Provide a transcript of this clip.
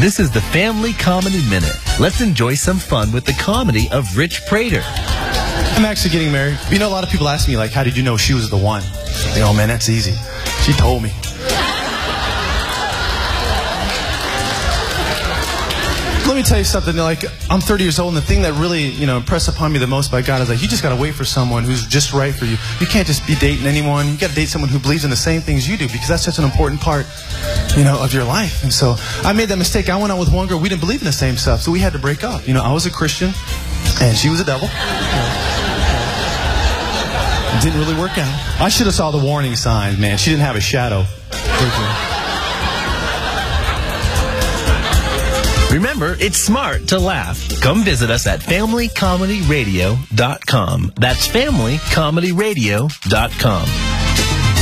This is the Family Comedy Minute. Let's enjoy some fun with the comedy of Rich Prater. I'm actually getting married. You know, a lot of people ask me, like, how did you know she was the one? Like, oh, man, that's easy. She told me. Let me tell you something, like, I'm 30 years old, and the thing that really, impressed upon me the most by God is, like, you just got to wait for someone who's just right for you. You can't just be dating anyone. You got to date someone who believes in the same things you do, because that's such an important part, of your life. And so I made that mistake. I went out with one girl. We didn't believe in the same stuff, so we had to break up. I was a Christian, and she was a devil. It didn't really work out. I should have saw the warning signs, man. She didn't have a shadow. Remember, it's smart to laugh. Come visit us at FamilyComedyRadio.com. That's FamilyComedyRadio.com.